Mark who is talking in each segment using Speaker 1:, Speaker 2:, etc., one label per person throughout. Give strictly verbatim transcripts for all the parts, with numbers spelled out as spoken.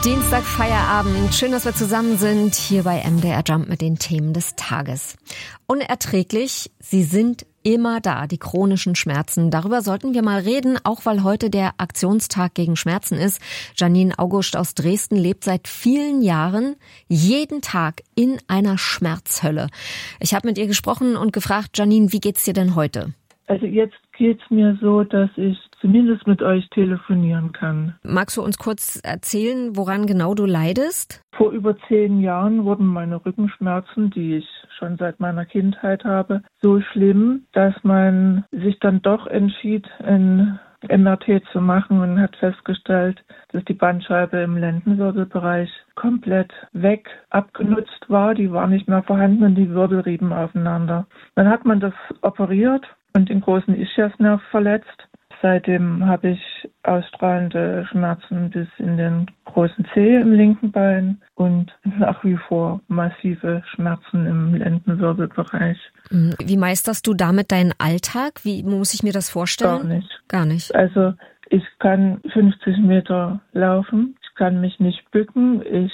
Speaker 1: Dienstag Feierabend. Schön, dass wir zusammen sind hier bei M D R Jump mit den Themen des Tages. Unerträglich, sie sind immer da, die chronischen Schmerzen. Darüber sollten wir mal reden, auch weil heute der Aktionstag gegen Schmerzen ist. Janine August aus Dresden lebt seit vielen Jahren jeden Tag in einer Schmerzhölle. Ich habe mit ihr gesprochen und gefragt, Janine, wie geht's dir denn heute?
Speaker 2: Also jetzt geht's mir so, dass ich zumindest mit euch telefonieren kann.
Speaker 1: Magst du uns kurz erzählen, woran genau du leidest?
Speaker 2: Vor über zehn Jahren wurden meine Rückenschmerzen, die ich schon seit meiner Kindheit habe, so schlimm, dass man sich dann doch entschied, ein M R T zu machen und hat festgestellt, dass die Bandscheibe im Lendenwirbelbereich komplett weg abgenutzt war. Die war nicht mehr vorhanden und die Wirbel rieben aufeinander. Dann hat man das operiert und den großen Ischiasnerv verletzt. Seitdem habe ich ausstrahlende Schmerzen bis in den großen Zeh im linken Bein und nach wie vor massive Schmerzen im Lendenwirbelbereich.
Speaker 1: Wie meisterst du damit deinen Alltag? Wie muss ich mir das vorstellen?
Speaker 2: Gar nicht.
Speaker 1: Gar nicht.
Speaker 2: Also ich kann fünfzig Meter laufen, ich kann mich nicht bücken, ich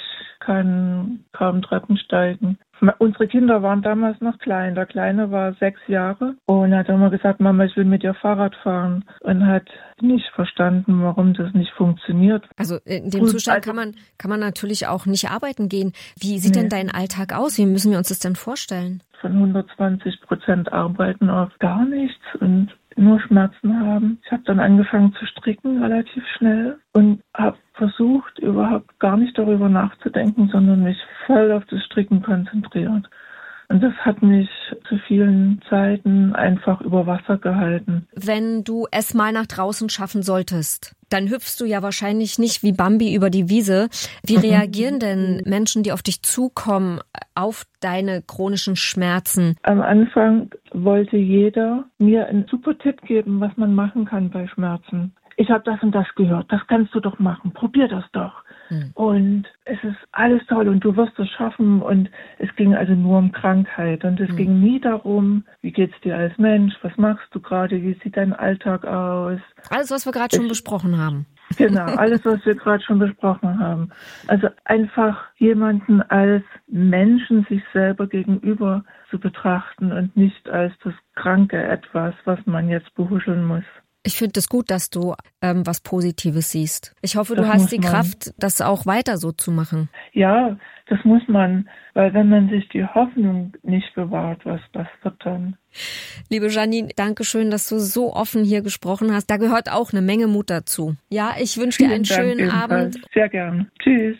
Speaker 2: kann kaum Treppen steigen. Unsere Kinder waren damals noch klein. Der Kleine war sechs Jahre und hat immer gesagt, Mama, ich will mit dir Fahrrad fahren. Und hat nicht verstanden, warum das nicht funktioniert.
Speaker 1: Also in dem Zustand kann man, kann man natürlich auch nicht arbeiten gehen. Wie sieht nee. denn dein Alltag aus? Wie müssen wir uns das denn vorstellen?
Speaker 2: Von hundertzwanzig Prozent arbeiten auf gar nichts und nur Schmerzen haben. Ich habe dann angefangen zu stricken relativ schnell und habe versucht, überhaupt gar nicht darüber nachzudenken, sondern mich voll auf das Stricken konzentriert. Und das hat mich zu vielen Zeiten einfach über Wasser gehalten.
Speaker 1: Wenn du es mal nach draußen schaffen solltest, dann hüpfst du ja wahrscheinlich nicht wie Bambi über die Wiese. Wie mhm. reagieren denn Menschen, die auf dich zukommen, auf deine chronischen Schmerzen?
Speaker 2: Am Anfang wollte jeder mir einen super Tipp geben, was man machen kann bei Schmerzen. Ich habe das und das gehört, das kannst du doch machen, probier das doch. Hm. Und es ist alles toll und du wirst es schaffen. Und es ging also nur um Krankheit und es hm. ging nie darum, wie geht's dir als Mensch, was machst du gerade, wie sieht dein Alltag aus.
Speaker 1: Alles, was wir gerade schon besprochen haben.
Speaker 2: Genau, alles, was wir gerade schon besprochen haben. Also einfach jemanden als Menschen sich selber gegenüber zu betrachten und nicht als das kranke Etwas, was man jetzt behuscheln muss.
Speaker 1: Ich finde es gut, dass du ähm, was Positives siehst. Ich hoffe,
Speaker 2: das
Speaker 1: du hast die
Speaker 2: man.
Speaker 1: Kraft, das auch weiter so zu machen.
Speaker 2: Ja, das muss man, weil wenn man sich die Hoffnung nicht bewahrt, was das wird dann.
Speaker 1: Liebe Janine, danke schön, dass du so offen hier gesprochen hast. Da gehört auch eine Menge Mut dazu. Ja, ich wünsche dir einen
Speaker 2: Dank
Speaker 1: schönen
Speaker 2: ebenfalls.
Speaker 1: Abend.
Speaker 2: Sehr gern. Tschüss.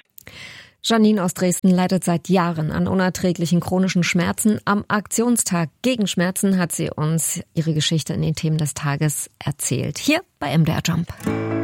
Speaker 1: Janine aus Dresden leidet seit Jahren an unerträglichen chronischen Schmerzen. Am Aktionstag gegen Schmerzen hat sie uns ihre Geschichte in den Themen des Tages erzählt. Hier bei M D R Jump.